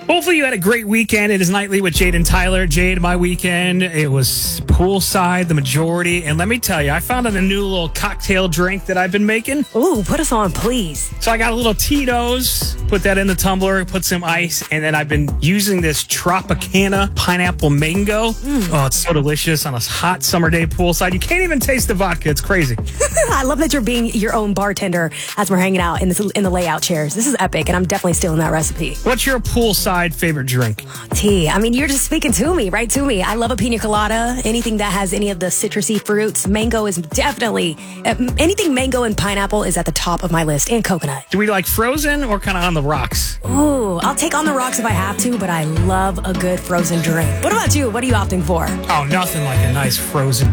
Hopefully you had a great weekend. It is Nightly with Jade and Tyler. Jade, my weekend, it was poolside, the majority. And let me tell you, I found out a new little cocktail drink that I've been making. Ooh, put us on, please. So I got a little Tito's, put that in the tumbler, put some ice, and then I've been using this Tropicana pineapple mango. Oh, it's so delicious on a hot summer day poolside. You can't even taste the vodka. It's crazy. I love that you're being your own bartender as we're hanging out in the layout chairs. This is epic, and I'm definitely stealing that recipe. What's your poolside favorite drink? Tea. I mean, you're just speaking to me, right to me. I love a pina colada. Anything that has any of the citrusy fruits. Mango is definitely, anything mango and pineapple is at the top of my list, and coconut. Do we like frozen or kind of on the rocks? Ooh, I'll take on the rocks if I have to, but I love a good frozen drink. What about you? What are you opting for? Oh, nothing like a nice frozen